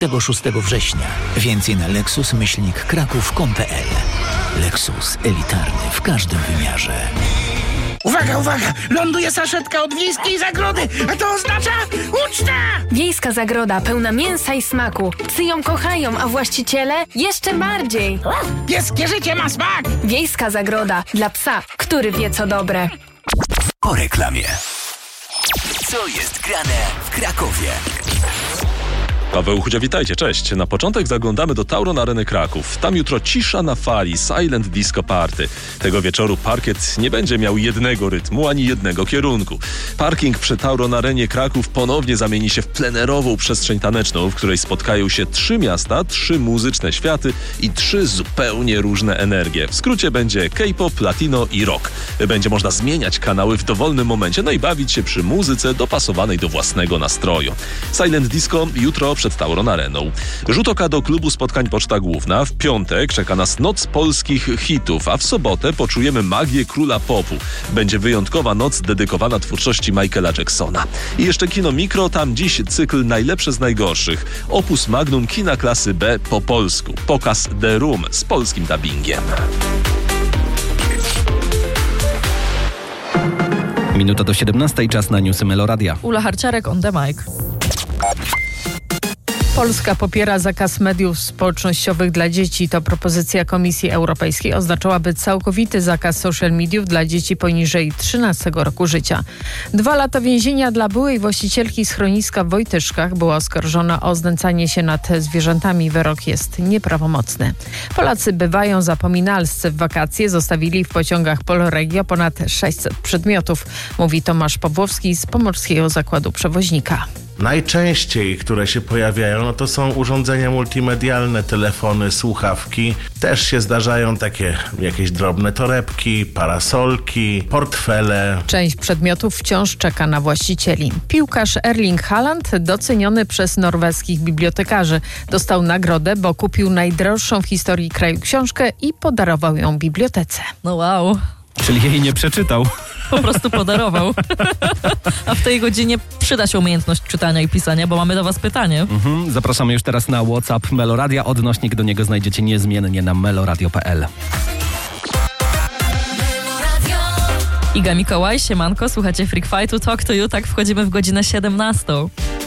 6 września. Więcej na lexus-kraków.com.pl. Lexus elitarny w każdym wymiarze. Uwaga, uwaga! Ląduje saszetka od Wiejskiej Zagrody, a to oznacza ucztę! Wiejska Zagroda pełna mięsa i smaku. Psy ją kochają, a właściciele jeszcze bardziej. Pieskie życie ma smak! Wiejska Zagroda dla psa, który wie co dobre. Po reklamie. Co jest grane w Krakowie? Paweł Chudzia, witajcie, cześć. Na początek zaglądamy do Tauron Areny Kraków. Tam jutro cisza na fali, silent disco party. Tego wieczoru parkiet nie będzie miał jednego rytmu, ani jednego kierunku. Parking przy Tauron Arenie Kraków ponownie zamieni się w plenerową przestrzeń taneczną, w której spotkają się 3 miasta, 3 muzyczne światy i 3 zupełnie różne energie. W skrócie będzie K-pop, latino i rock. Będzie można zmieniać kanały w dowolnym momencie, no i bawić się przy muzyce dopasowanej do własnego nastroju. Silent disco jutro przed Tauron Areną. Rzut oka do klubu spotkań Poczta Główna. W piątek czeka nas noc polskich hitów, a w sobotę poczujemy magię króla popu. Będzie wyjątkowa noc dedykowana twórczości Michaela Jacksona. I jeszcze Kino Mikro, tam dziś cykl Najlepsze z najgorszych. Opus magnum kina klasy B po polsku. Pokaz The Room z polskim dubbingiem. Minuta do 17, czas na newsy Meloradia. Ula Harciarek on the mic. Polska popiera zakaz mediów społecznościowych dla dzieci. To propozycja Komisji Europejskiej oznaczałaby całkowity zakaz social mediów dla dzieci poniżej 13 roku życia. 2 lata więzienia dla byłej właścicielki schroniska w Wojtyszkach. Była oskarżona o znęcanie się nad zwierzętami. Wyrok jest nieprawomocny. Polacy bywają zapominalscy. W wakacje zostawili w pociągach Polregio ponad 600 przedmiotów, mówi Tomasz Pawłowski z Pomorskiego Zakładu Przewoźnika. Najczęściej, które się pojawiają, to są urządzenia multimedialne, telefony, słuchawki. Też się zdarzają takie jakieś drobne torebki, parasolki, portfele. Część przedmiotów wciąż czeka na właścicieli. Piłkarz Erling Haaland, doceniony przez norweskich bibliotekarzy, dostał nagrodę, bo kupił najdroższą w historii kraju książkę i podarował ją bibliotece. No wow. Czyli jej nie przeczytał. Po prostu podarował. A w tej godzinie przyda się umiejętność czytania i pisania, bo mamy do was pytanie. Zapraszamy już teraz na WhatsApp Meloradia. Odnośnik do niego znajdziecie niezmiennie na meloradio.pl. Iga Mikołaj, siemanko, słuchacie Freak Fightu, Talk to You, tak wchodzimy w godzinę 17.